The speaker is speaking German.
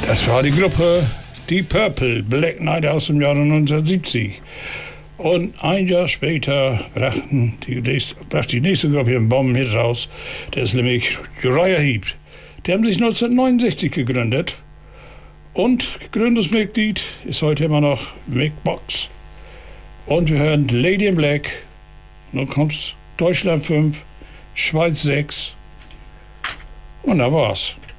Das war die Gruppe Deep Purple, Black Knight aus dem Jahre 1970. Und ein Jahr später brachte die nächste Gruppe einen Bombenhit raus. Das ist nämlich Uriah Heep. Die haben sich 1969 gegründet. Und Gründungsmitglied ist heute immer noch Mick Box. Und wir hören Lady in Black. Nun kommt's Deutschland 5, Schweiz 6. Und da war's.